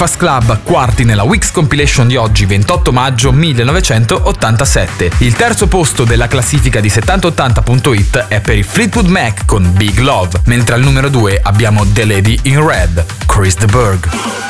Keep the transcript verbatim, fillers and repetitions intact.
Breakfast Club, quarti nella Weeks Compilation di oggi, ventotto maggio millenovecentottantasette. Il terzo posto della classifica di settanta ottanta punto it è per i Fleetwood Mac con Big Love, mentre al numero due abbiamo The Lady in Red, Chris de Burgh.